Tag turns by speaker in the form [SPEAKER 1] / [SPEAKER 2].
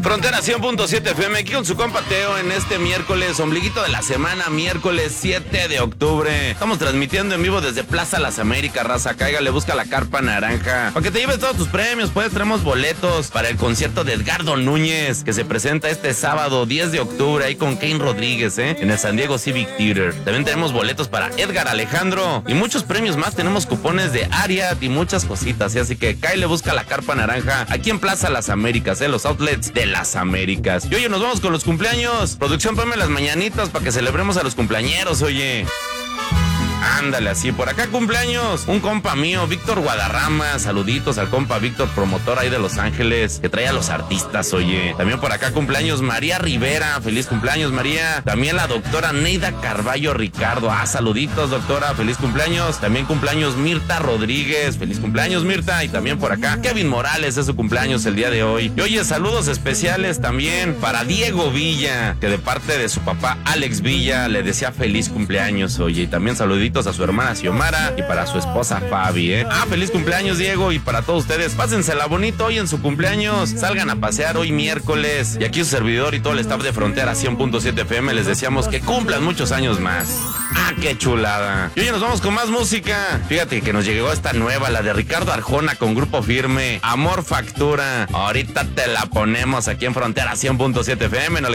[SPEAKER 1] Frontera 100.7 FM, aquí con su compa Teo en este miércoles, ombliguito de la semana, miércoles 7 de octubre. Estamos transmitiendo en vivo desde Plaza Las Américas, raza. Cáigale, busca la carpa naranja. Para que te lleves todos tus premios, pues traemos boletos para el concierto de Edgardo Núñez, que se presenta este sábado 10 de octubre, ahí con Kane Rodríguez, en el San Diego Civic Theater. También tenemos boletos para Edgar Alejandro y muchos premios más. Tenemos cupones de Ariat y muchas cositas, así que cáigale, busca la carpa naranja, aquí en Plaza Las Américas, los outlets de Las Américas. Y oye, nos vamos con los cumpleaños. Producción, ponme las mañanitas para que celebremos a los cumpleañeros, oye. Ándale, así, por acá cumpleaños un compa mío, Víctor Guadarrama. Saluditos al compa Víctor, promotor ahí de Los Ángeles, que trae a los artistas, oye. También por acá cumpleaños María Rivera. Feliz cumpleaños, María. También la doctora Neida Carballo Ricardo. Saluditos, doctora, feliz cumpleaños. También cumpleaños Mirta Rodríguez. Feliz cumpleaños, Mirta. Y también por acá Kevin Morales, es su cumpleaños el día de hoy. Y oye, saludos especiales también para Diego Villa, que de parte de su papá Alex Villa le desea feliz cumpleaños, oye. Y también saluditos a su hermana Xiomara y para su esposa Fabi, feliz cumpleaños, Diego, y para todos ustedes, pásensela bonito hoy en su cumpleaños, salgan a pasear hoy miércoles, y aquí su servidor y todo el staff de Frontera 100.7 FM les deseamos que cumplan muchos años más. ¡Qué chulada! Y hoy nos vamos con más música. Fíjate que nos llegó esta nueva, la de Ricardo Arjona con Grupo Firme, Amor Factura. Ahorita te la ponemos aquí en Frontera 100.7 FM, no le